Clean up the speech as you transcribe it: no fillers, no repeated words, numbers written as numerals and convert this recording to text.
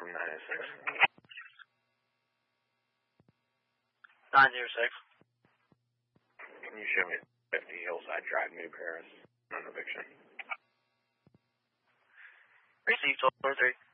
from 906. 906. Can you show me 50 Hillside Drive, New Paris, on eviction? Received 1243.